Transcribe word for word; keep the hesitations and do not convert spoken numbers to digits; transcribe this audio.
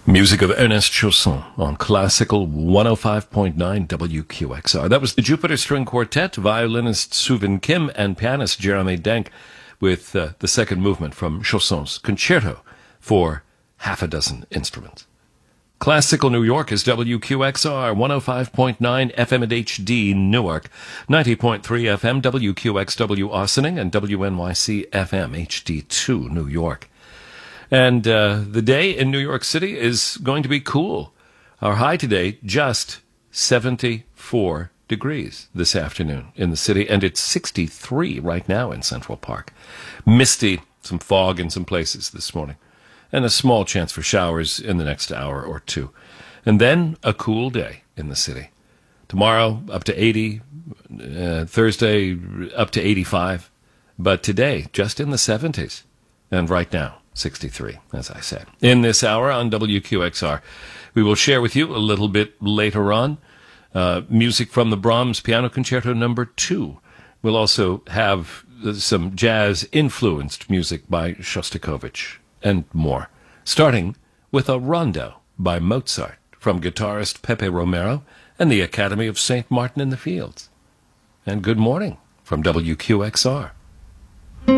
Music of Ernest Chausson on Classical one oh five point nine W Q X R. That was the Jupiter String Quartet, violinist Suvin Kim and pianist Jeremy Denk with uh, the second movement from Chausson's Concerto for half a dozen instruments. Classical New York is W Q X R, one oh five point nine F M at H D Newark, ninety point three F M W Q X W Austining, and W N Y C F M H D two New York. And uh, the day in New York City is going to be cool. Our high today, just seventy-four degrees this afternoon in the city, and it's sixty-three right now in Central Park. Misty, some fog in some places this morning, and a small chance for showers in the next hour or two. And then a cool day in the city. Tomorrow, up to eighty, uh, Thursday, up to eighty-five, but today, just in the seventies. And right now, sixty-three, as I said. In this hour on W Q X R, we will share with you a little bit later on uh, music from the Brahms Piano Concerto Number Two. We'll also have some jazz-influenced music by Shostakovich and more, starting with a rondo by Mozart from guitarist Pepe Romero and the Academy of Saint Martin in the Fields. And good morning from W Q X R.